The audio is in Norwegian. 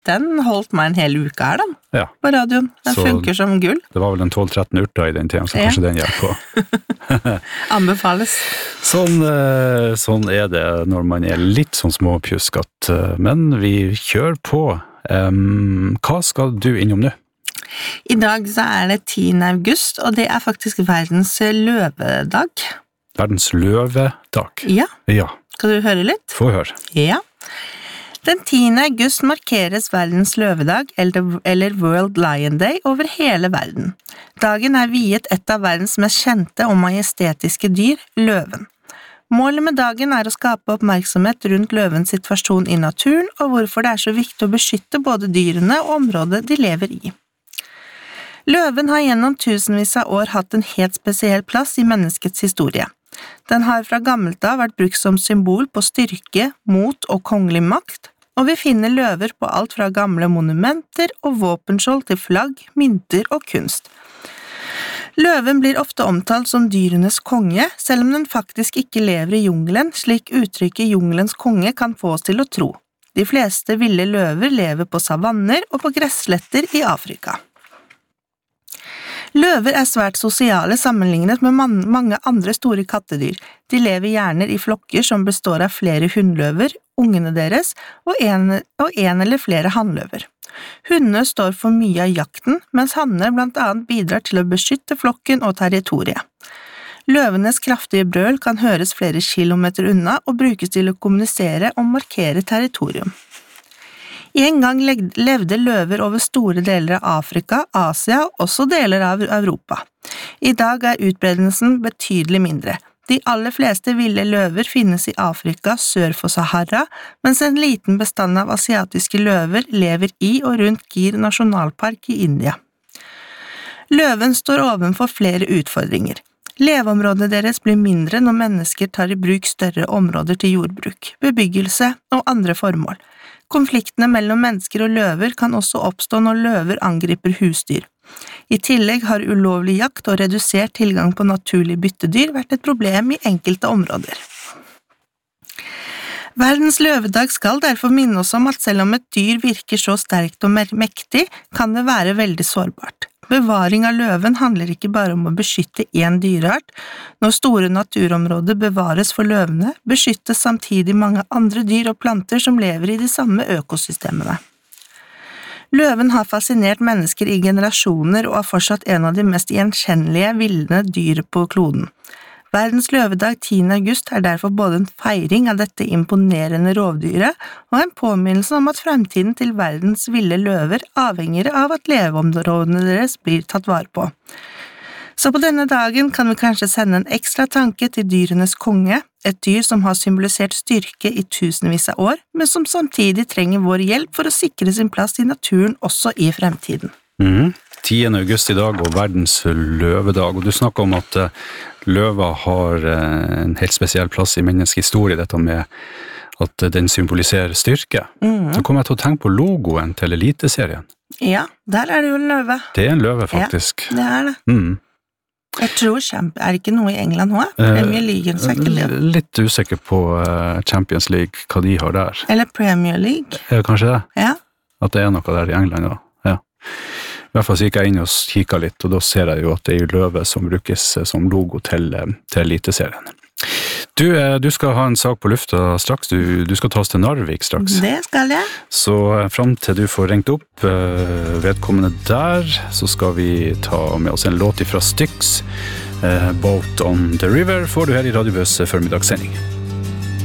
Den holdt meg en hel uke her da, Ja. på radioen. Den Så funker som gull. Det var vel en 12-13 urter i den tiden, så kanskje den hjelper på. Anbefales. Sånn det når man litt sånn småpjuskat, men vi kjører på. Hva skal du innom nå? I dag så det 10. august, og det faktisk verdens løvedag. Verdens løvedag? Ja. Ja. Skal du høre litt? Få høre. Ja. Den 10. august markeres verdens løvedag, eller World Lion Day, over hele verden. Dagen viet et av verdens mest kjente og majestetiske dyr, løven. Målet med dagen å skape oppmerksomhet rundt løvens situasjon i naturen, og hvorfor det så viktig å beskytte både dyrene og området de lever i. Løven har gjennom tusenvis av år hatt en helt spesiell plass i menneskets historie. Den har fra gammelt av vært brukt som symbol på styrke, mot og kongelig makt, og vi finner løver på alt fra gamle monumenter og våpenskjold til flagg, mynter og kunst. Løven blir ofte omtalt som dyrenes konge, selv om den faktisk ikke lever i jungelen, slik uttrykket jungelens konge kan få oss til å tro. De fleste ville løver lever på savanner og på gressletter i Afrika. Løver svært sosiale sammenlignet med mange andre store kattedyr. De lever gjerne i flokker som består av flere hunnløver, ungene deres, og en eller flere hannløver. Hundene står for mye av jakten, mens hanner blant annet bidrar til å beskytte flokken og territoriet. Løvenes kraftige brøl kan høres flere kilometer unna og brukes til å kommunisere og markere territorium. En gang levde løver over store deler av Afrika, Asia og også deler av Europa. I dag utbredelsen betydelig mindre. De aller fleste ville løver finnes i Afrika sør for Sahara, mens en liten bestand av asiatiske løver lever i og rundt Gir nasjonalpark i India. Løven står ovenfor flere utfordringer. Leveområdene deres blir mindre når mennesker tar i bruk større områder til jordbruk, bebyggelse og andre formål. Konfliktene mellom mennesker og løver kan også oppstå når løver angriper husdyr. I tillegg har ulovlig jakt og redusert tilgang på naturlige byttedyr vært et problem i enkelte områder. Verdens løvedag skal derfor minne oss om at selv om et dyr virker så sterkt og mektig, kan det være veldig sårbart. Bevaring av løven handler ikke bare om å beskytte en dyreart. Når store naturområder bevares for løvene, beskyttes samtidig mange andre dyr og planter som lever i de samme økosystemene. Løven har fascinert mennesker i generasjoner og fortsatt en av de mest gjenkjennelige ville dyr på kloden. Verdens løvedag 10. august derfor både en feiring av dette imponerende rovdyret og en påminnelse om at fremtiden til verdens ville løver avhenger av at leveområdene deres blir tatt vare på. Så på denne dagen kan vi kanskje sende en ekstra tanke til dyrenes konge, et dyr som har symbolisert styrke i tusenvis av år, men som samtidig trenger vår hjelp for å sikre sin plass i naturen også i fremtiden. 10. august i dag og verdens løvedag, og du snakker om at løva har en helt spesiell plass i menneskehistorie, dette med at den symboliserer styrke. Så kommer jeg til å tenke på logoen til Eliteserien. Ja, der det jo en løve. Det en løve, faktisk. Ja, det det. Jeg tror det ikke noe i England nå? Premier League, litt usikker på Champions League, hva de har der. Eller Premier League. Kanskje det? Ja. At det noe der i England, ja. I hvert fall så gikk jeg inn og kikket litt, og da ser jeg jo at det løve som brukes som logo til Eliteserien. Du skal ha en sak på lufta straks, du skal ta oss til Narvik straks. Det skal jeg. Så frem til du får ringt opp vedkommende der, så skal vi ta med oss en låt fra Styx, Boat on the River, får du her i Radio Bøs formidagssending.